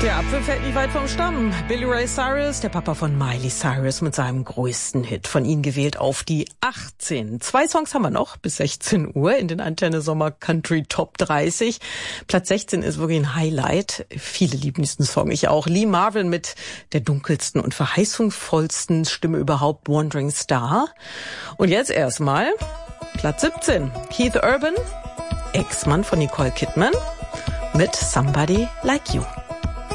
Der Apfel fällt nicht weit vom Stamm. Billy Ray Cyrus, der Papa von Miley Cyrus, mit seinem größten Hit. Von ihm gewählt auf die 18. 2 Songs haben wir noch bis 16 Uhr in den Antenne Sommer Country Top 30. Platz 16 ist wirklich ein Highlight. Viele lieben diesen Song, ich auch. Lee Marvin mit der dunkelsten und verheißungsvollsten Stimme überhaupt, Wandering Star. Und jetzt erstmal Platz 17. Keith Urban, Ex-Mann von Nicole Kidman, mit Somebody Like You.